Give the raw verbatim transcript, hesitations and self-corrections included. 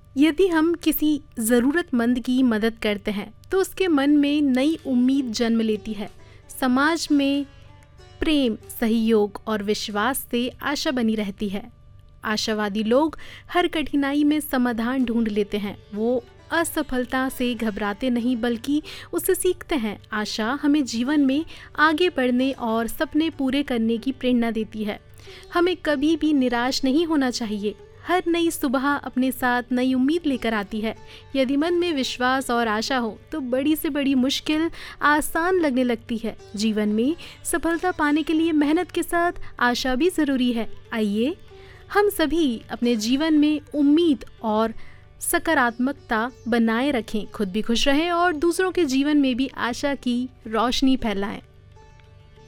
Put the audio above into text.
यदि हम किसी ज़रूरतमंद की मदद करते हैं तो उसके मन में नई उम्मीद जन्म लेती है। समाज में प्रेम, सहयोग और विश्वास से आशा बनी रहती है। आशावादी लोग हर कठिनाई में समाधान ढूंढ लेते हैं। वो असफलता से घबराते नहीं बल्कि उससे सीखते हैं। आशा हमें जीवन में आगे बढ़ने और सपने पूरे करने की प्रेरणा देती है। हमें कभी भी निराश नहीं होना चाहिए। हर नई सुबह अपने साथ नई उम्मीद लेकर आती है। यदि मन में विश्वास और आशा हो तो बड़ी से बड़ी मुश्किल आसान लगने लगती है। जीवन में सफलता पाने के लिए मेहनत के साथ आशा भी ज़रूरी है। आइए हम सभी अपने जीवन में उम्मीद और सकारात्मकता बनाए रखें, खुद भी खुश रहें और दूसरों के जीवन में भी आशा की रोशनी फैलाएं।